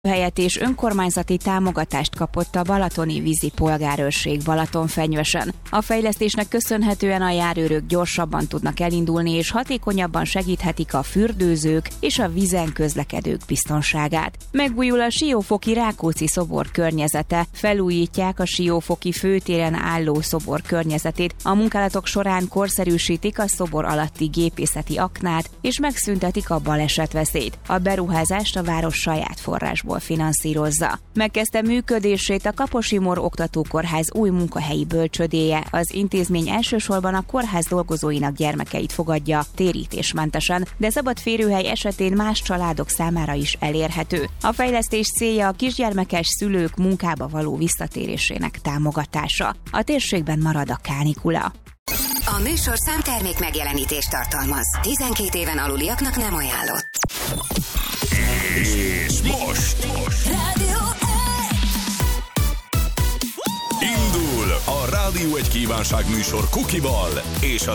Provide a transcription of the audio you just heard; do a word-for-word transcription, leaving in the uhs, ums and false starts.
helyet és önkormányzati támogatást kapott a balatoni vízi polgárőrség Balatonfenyvesen. A fejlesztésnek köszönhetően a járőrök gyorsabban tudnak elindulni és hatékonyabban segíthetik a fürdőzők és a vízen közlekedők biztonságát. Megújul a Siófoki Rákóczi szobor környezete, felújítják a Siófoki főtéren álló szobor környezetét, a munkálatok során korszerűsítik a szobor alatti gépészeti aknát és megszüntetik a balesetveszélyt. A beruházást a város saját forrásból finanszírozza. Megkezdte működését a Kaposi-Mór Oktatókórház új munkahelyi bölcsödéje. Az intézmény elsősorban a kórház dolgozóinak gyermekeit fogadja térítésmentesen, de szabad férőhely esetén más családok számára is elérhető. A fejlesztés célja a kisgyermekes szülők munkába való visszatérésének támogatása. A térségben marad a kánikula. A műsor számtermék megjelenítést tartalmaz. tizenkét éven aluliaknak nem ajánlott. És most, most. Rádió Indul a Rádió egy kívánság műsor Kukival és a